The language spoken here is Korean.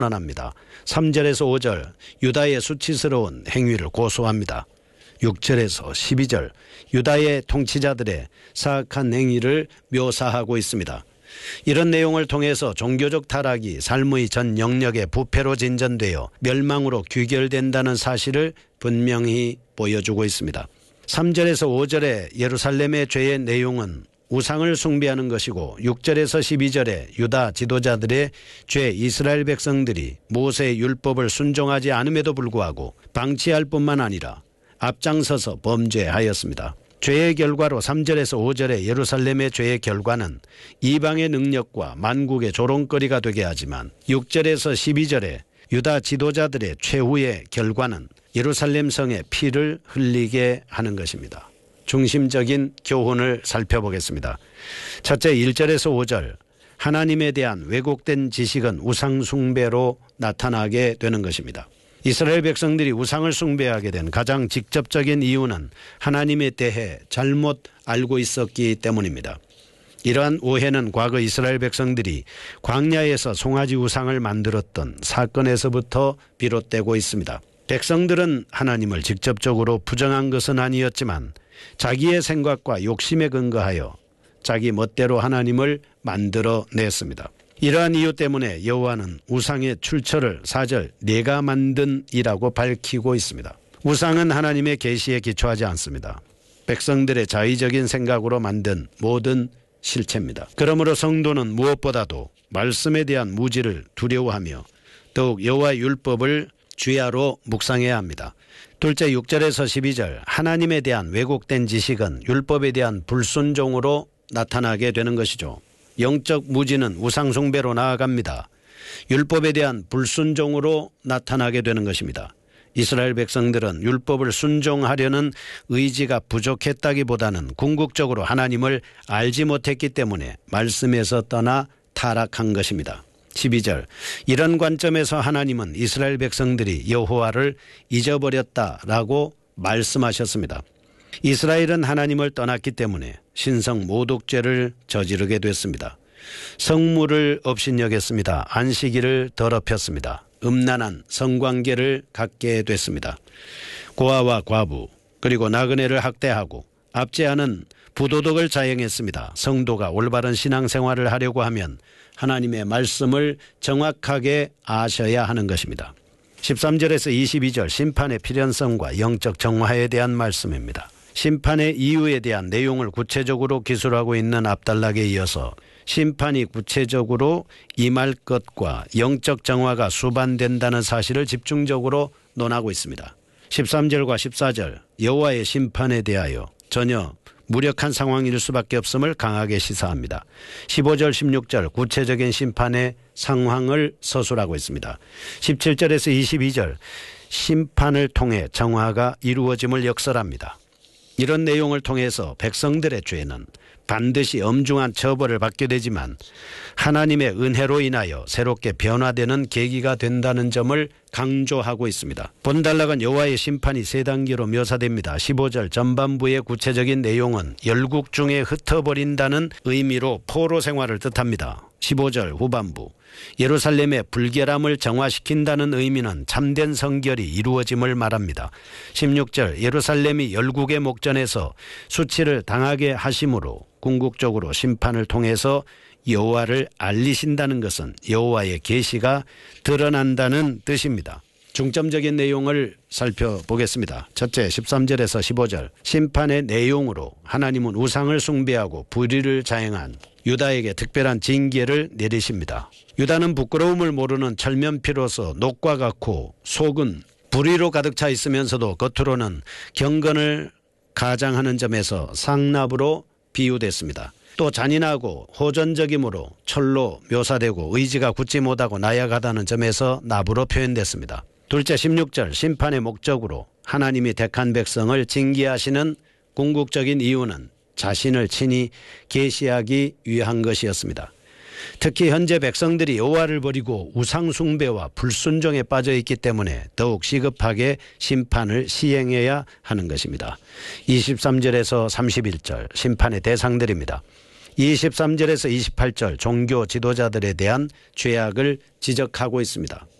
선언합니다. 3절에서 5절 유다의 수치스러운 행위를 고소합니다. 6절에서 12절 유다의 통치자들의 사악한 행위를 묘사하고 있습니다. 이런 내용을 통해서 종교적 타락이 삶의 전 영역의 부패로 진전되어 멸망으로 귀결된다는 사실을 분명히 보여주고 있습니다. 3절에서 5절의 예루살렘의 죄의 내용은 우상을 숭배하는 것이고 6절에서 12절의 유다 지도자들의 죄, 이스라엘 백성들이 모세의 율법을 순종하지 않음에도 불구하고 방치할 뿐만 아니라 앞장서서 범죄하였습니다. 죄의 결과로 3절에서 5절의 예루살렘의 죄의 결과는 이방의 능력과 만국의 조롱거리가 되게 하지만 6절에서 12절의 유다 지도자들의 최후의 결과는 예루살렘 성의 피를 흘리게 하는 것입니다. 중심적인 교훈을 살펴보겠습니다. 첫째, 1절에서 5절 하나님에 대한 왜곡된 지식은 우상 숭배로 나타나게 되는 것입니다. 이스라엘 백성들이 우상을 숭배하게 된 가장 직접적인 이유는 하나님에 대해 잘못 알고 있었기 때문입니다. 이러한 오해는 과거 이스라엘 백성들이 광야에서 송아지 우상을 만들었던 사건에서부터 비롯되고 있습니다. 백성들은 하나님을 직접적으로 부정한 것은 아니었지만 자기의 생각과 욕심에 근거하여 자기 멋대로 하나님을 만들어냈습니다. 이러한 이유 때문에 여호와는 우상의 출처를 4절 내가 만든 이라고 밝히고 있습니다. 우상은 하나님의 계시에 기초하지 않습니다. 백성들의 자의적인 생각으로 만든 모든 실체입니다. 그러므로 성도는 무엇보다도 말씀에 대한 무지를 두려워하며 더욱 여호와의 율법을 주야로 묵상해야 합니다. 둘째, 6절에서 12절 하나님에 대한 왜곡된 지식은 율법에 대한 불순종으로 나타나게 되는 것이죠. 영적 무지는 우상 숭배로 나아갑니다. 율법에 대한 불순종으로 나타나게 되는 것입니다. 이스라엘 백성들은 율법을 순종하려는 의지가 부족했다기보다는 궁극적으로 하나님을 알지 못했기 때문에 말씀에서 떠나 타락한 것입니다. 12절 이런 관점에서 하나님은 이스라엘 백성들이 여호와를 잊어버렸다라고 말씀하셨습니다. 이스라엘은 하나님을 떠났기 때문에 신성 모독죄를 저지르게 됐습니다. 성물을 업신여겼습니다. 안식일을 더럽혔습니다. 음란한 성관계를 갖게 됐습니다. 고아와 과부 그리고 나그네를 학대하고 압제하는 부도덕을 자행했습니다. 성도가 올바른 신앙생활을 하려고 하면 하나님의 말씀을 정확하게 아셔야 하는 것입니다. 13절에서 22절 심판의 필연성과 영적 정화에 대한 말씀입니다. 심판의 이유에 대한 내용을 구체적으로 기술하고 있는 압달락에 이어서 심판이 구체적으로 임할 것과 영적 정화가 수반된다는 사실을 집중적으로 논하고 있습니다. 13절과 14절 여호와의 심판에 대하여 전혀 무력한 상황일 수밖에 없음을 강하게 시사합니다. 15절 16절 구체적인 심판의 상황을 서술하고 있습니다. 17절에서 22절 심판을 통해 정화가 이루어짐을 역설합니다. 이런 내용을 통해서 백성들의 죄는 반드시 엄중한 처벌을 받게 되지만 하나님의 은혜로 인하여 새롭게 변화되는 계기가 된다는 점을 강조하고 있습니다. 본달락은 여호와의 심판이 세 단계로 묘사됩니다. 15절 전반부의 구체적인 내용은 열국 중에 흩어버린다는 의미로 포로 생활을 뜻합니다. 15절 후반부 예루살렘의 불결함을 정화시킨다는 의미는 참된 성결이 이루어짐을 말합니다. 16절 예루살렘이 열국의 목전에서 수치를 당하게 하심으로 궁극적으로 심판을 통해서 여호와를 알리신다는 것은 여호와의 계시가 드러난다는 뜻입니다. 중점적인 내용을 살펴보겠습니다. 첫째 13절에서 15절 심판의 내용으로 하나님은 우상을 숭배하고 불의를 자행한 유다에게 특별한 징계를 내리십니다. 유다는 부끄러움을 모르는 철면피로서 녹과 같고 속은 불의로 가득 차 있으면서도 겉으로는 경건을 가장하는 점에서 상납으로 비유됐습니다. 또 잔인하고 호전적임으로 철로 묘사되고 의지가 굳지 못하고 나약하다는 점에서 납으로 표현됐습니다. 둘째 16절 심판의 목적으로 하나님이 택한 백성을 징계하시는 궁극적인 이유는 자신을 친히 계시하기 위한 것이었습니다. 특히 현재 백성들이 여호와를 버리고 우상 숭배와 불순종에 빠져 있기 때문에 더욱 시급하게 심판을 시행해야 하는 것입니다. 23절에서 31절 심판의 대상들입니다. 23절에서 28절 종교 지도자들에 대한 죄악을 지적하고 있습니다.